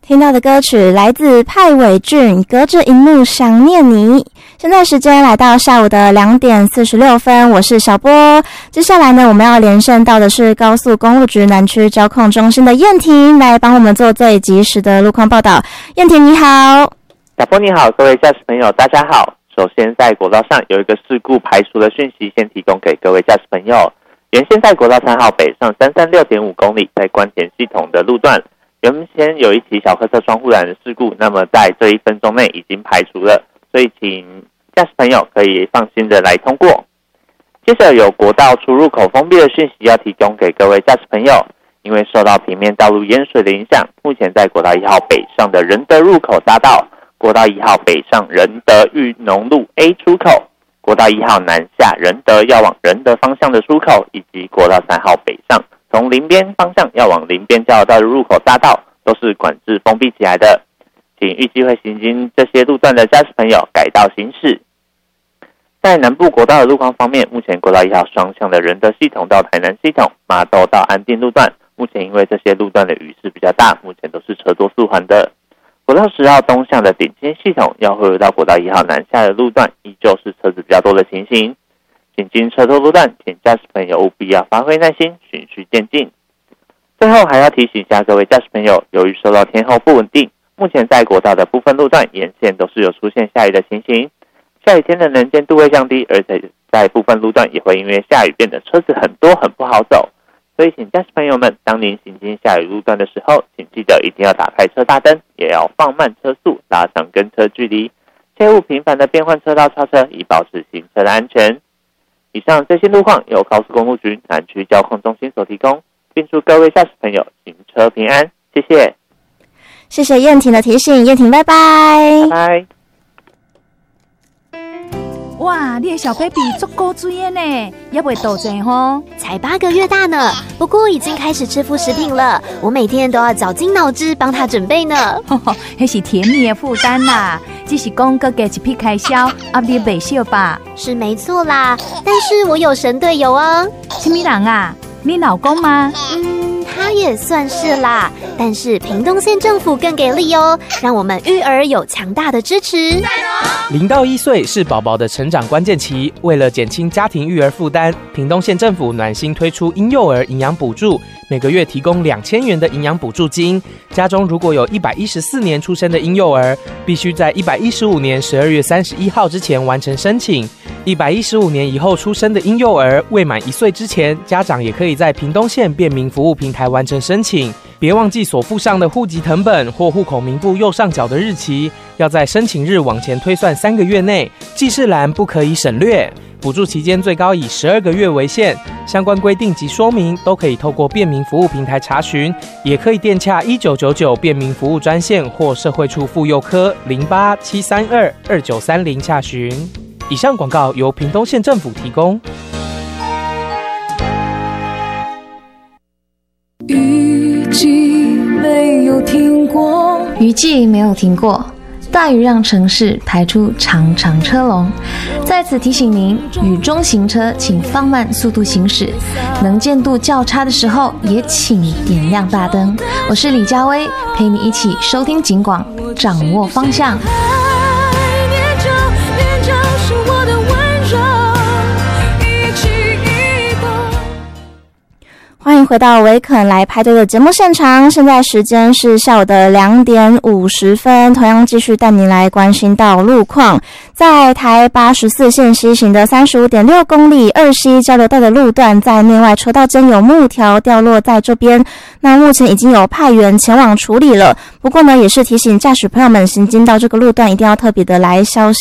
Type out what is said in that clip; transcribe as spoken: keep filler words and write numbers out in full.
听到的歌曲来自派伟俊，隔着荧幕想念你。现在时间来到下午的两点四十六分，我是小波。接下来呢，我们要连线到的是高速公路局南区交控中心的燕婷，来帮我们做最及时的路况报道。燕婷你好。 小波你好，各位驾驶朋友大家好。首先在国道上有一个事故排除的讯息，先提供给各位驾驶朋友。原先在国道三号北上三三六点五公里，在关田系统的路段，原先有一起小客车窗户燃的事故，那么在这一分钟内已经排除了，所以请驾驶朋友可以放心的来通过。接着有国道出入口封闭的讯息要提供给各位驾驶朋友，因为受到平面道路淹水的影响，目前在国道一号北上的仁德入口匝道、国道一号北上仁德裕农路 A 出口、国道一号南下仁德要往仁德方向的出口，以及国道三号北上从林边方向要往林边交流道的入口匝道，都是管制封闭起来的，请预计会行经这些路段的驾驶朋友改道行驶。在南部国道的路况方面，目前国道一号双向的仁德系统到台南系统、麻豆到安定路段，目前因为这些路段的雨势比较大，目前都是车多速缓的。国道十号东向的顶尖系统要汇入到国道一号南下的路段，依旧是车子比较多的情形。行经车多路段，请驾驶朋友务必要发挥耐心，循序渐进。最后还要提醒一下各位驾驶朋友，由于受到天候不稳定，目前在国道的部分路段沿线都是有出现下雨的情形。下雨天的能见度会降低，而且在部分路段也会因为下雨变得车子很多很不好走。所以请驾驶朋友们，当您行经下雨路段的时候，请记得一定要打开车大灯，也要放慢车速，拉长跟车距离，切勿频繁的变换车道超车，以保持行车的安全。以上这些路况由高速公路局南区交控中心所提供，并祝各位驾驶朋友行车平安，谢谢。 谢谢燕婷的提醒，燕婷拜拜。 拜拜。 哇，你的小 baby 足够水的呢，也不会斗阵吼。 才八个月大呢，不过已经开始吃副食品了。我每天都要绞尽脑汁帮他准备呢。 那是甜蜜的负担啦，只是讲各加一笔开销，压力袂小吧？ 是没错啦，但是我有神队友啊。 什么人啊？你老公吗？ 嗯，他也算是啦。但是屏东县政府更给力哦，让我们育儿有强大的支持。 零到一岁是宝宝的成长关键期，为了减轻家庭育儿负担，屏东县政府暖心推出婴幼儿营养补助，每个月提供两千元的营养补助金。家中如果有一百一十四年出生的婴幼儿，必须在一百一十五年十二月三十一号之前完成申请。一百一十五年以后出生的婴幼儿，未满一岁之前，家长也可以在屏东县便民服务平台完成申请。别忘记所附上的户籍誊本或户口名簿右上角的日期，要在申请日往前推算三个月内，记事栏不可以省略。补助期间最高以十二个月为限，相关规定及说明都可以透过便民服务平台查询，也可以电洽一九九九便民服务专线或社会处妇幼科零八七三二二九三零洽询。以上广告由屏东县政府提供。 雨季没有停过， 雨季没有停过，大雨让城市排出长长车龙。在此提醒您，雨中行车请放慢速度行驶，能见度较差的时候也请点亮大灯。我是李佳薇，陪你一起收听警广，掌握方向。 欢迎回到维肯来派对的节目现场，现在时间是下午的两点五十分，同样继续带您来关心到路况。在台八十四线西行的三十五点六公里二西交流道的路段，在内外车道间有木条掉落在这边，那目前已经有派员前往处理了。不过呢，也是提醒驾驶朋友们行经到这个路段，一定要特别的来小心。